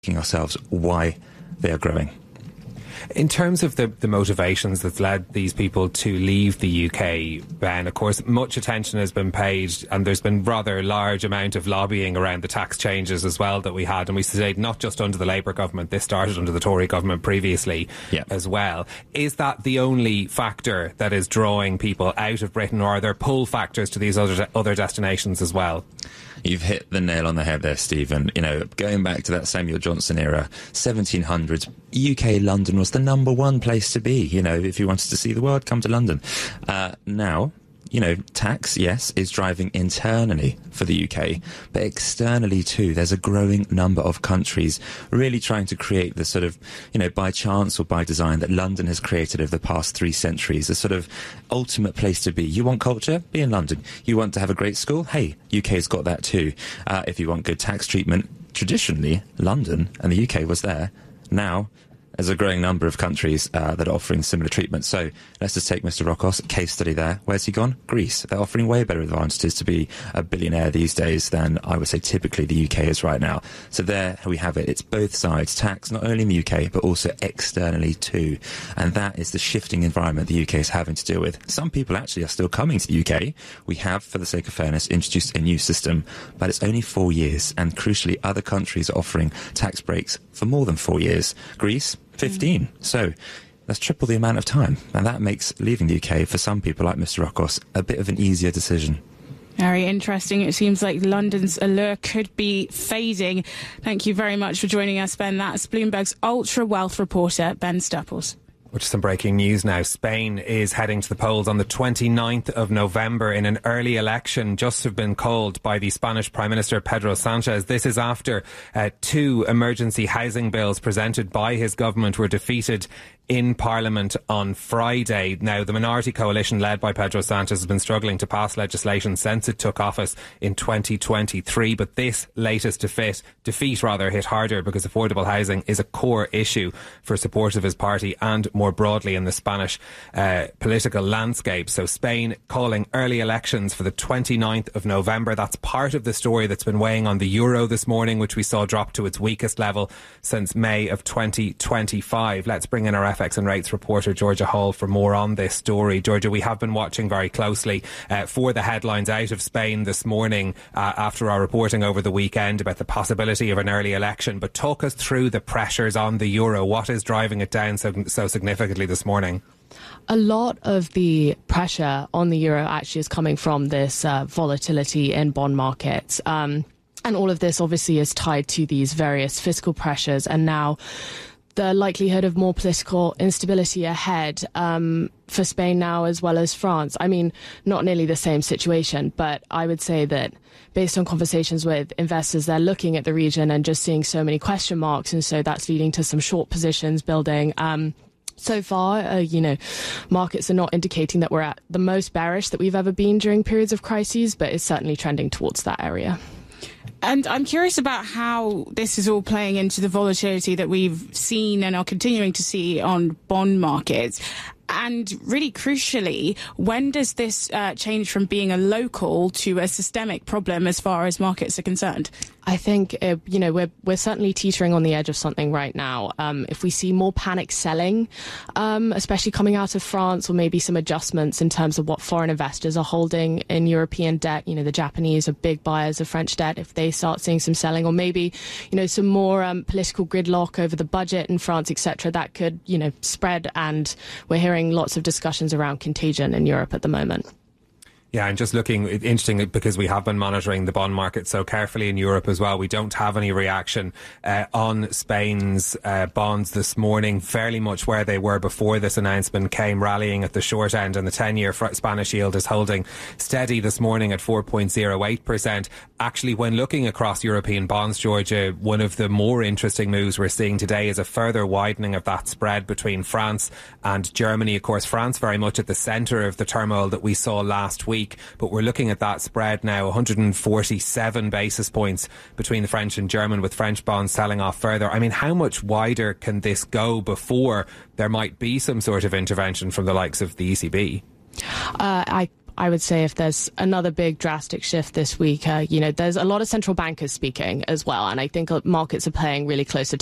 ourselves why they are growing. In terms of the motivations that's led these people to leave the UK, Ben, of course, much attention has been paid, and there's been rather large amount of lobbying around the tax changes as well that we had, and we say not just under the Labour government, this started under the Tory government previously as well. Is that the only factor that is drawing people out of Britain, or are there pull factors to these other destinations as well? You've hit the nail on the head there, Stephen. You know, going back to that Samuel Johnson era, 1700s, UK London was the number one place to be. You know, if you wanted to see the world, come to London. Now, you know, tax, yes, is driving internally for the UK, but externally too, there's a growing number of countries really trying to create the sort of, you know, by chance or by design that London has created over the past 3 centuries, a sort of ultimate place to be. You want culture? Be in London. You want to have a great school? Hey, UK's got that too. If you want good tax treatment, traditionally, London and the UK was there. Now, there's a growing number of countries that are offering similar treatment. So let's just take Mr. Rockos, case study there. Where's he gone? Greece. They're offering way better advantages to be a billionaire these days than I would say typically the UK is right now. So there we have it. It's both sides. Tax, not only in the UK, but also externally too. And that is the shifting environment the UK is having to deal with. Some people actually are still coming to the UK. We have, for the sake of fairness, introduced a new system, but it's only 4 years. And crucially, other countries are offering tax breaks for more than 4 years. Greece, 15. So that's triple the amount of time. And that makes leaving the UK, for some people like Mr. Rockos, a bit of an easier decision. Very interesting. It seems like London's allure could be fading. Thank you very much for joining us, Ben. That's Bloomberg's Ultra Wealth reporter, Ben Stupples. Which is some breaking news now. Spain is heading to the polls on the 29th of November in an early election just have been called by the Spanish Prime Minister Pedro Sanchez. This is after 2 emergency housing bills presented by his government were defeated in Parliament on Friday. Now, the minority coalition led by Pedro Sanchez has been struggling to pass legislation since it took office in 2023, but this latest defeat hit harder because affordable housing is a core issue for support of his party and more broadly in the Spanish political landscape. So Spain calling early elections for the 29th of November. That's part of the story that's been weighing on the euro this morning, which we saw drop to its weakest level since May of 2025. Let's bring in our FX and rates reporter Georgia Hall for more on this story. Georgia, we have been watching very closely for the headlines out of Spain this morning after our reporting over the weekend about the possibility of an early election. But talk us through the pressures on the euro. What is driving it down so significantly this morning? A lot of the pressure on the euro actually is coming from this volatility in bond markets. And all of this obviously is tied to these various fiscal pressures and now the likelihood of more political instability ahead for Spain now as well as France. I mean, not nearly the same situation, but I would say that based on conversations with investors, they're looking at the region and just seeing so many question marks. And so that's leading to some short positions building. So far, markets are not indicating that we're at the most bearish that we've ever been during periods of crises, but it's certainly trending towards that area. And I'm curious about how this is all playing into the volatility that we've seen and are continuing to see on bond markets. And really crucially, when does this change from being a local to a systemic problem as far as markets are concerned? I think, we're certainly teetering on the edge of something right now. If we see more panic selling, especially coming out of France, or maybe some adjustments in terms of what foreign investors are holding in European debt, the Japanese are big buyers of French debt. If they start seeing some selling, or maybe, some more political gridlock over the budget in France, etc., that could, spread. And we're hearing lots of discussions around contagion in Europe at the moment. Yeah, and just looking, interesting because we have been monitoring the bond market so carefully in Europe as well. We don't have any reaction on Spain's bonds this morning, fairly much where they were before this announcement came, rallying at the short end, and the 10-year Spanish yield is holding steady this morning at 4.08%. Actually, when looking across European bonds, Georgia, one of the more interesting moves we're seeing today is a further widening of that spread between France and Germany. Of course, France very much at the centre of the turmoil that we saw last week. But we're looking at that spread now, 147 basis points between the French and German, with French bonds selling off further. I mean, how much wider can this go before there might be some sort of intervention from the likes of the ECB? I I would say if there's another big drastic shift this week, there's a lot of central bankers speaking as well. And I think markets are paying really close attention